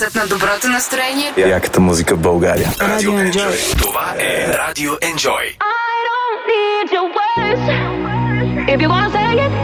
Гласът на доброто настроение. Яката музика в България. Радио Enjoy. Това е Радио Enjoy. I don't need your words. If you wanna say it,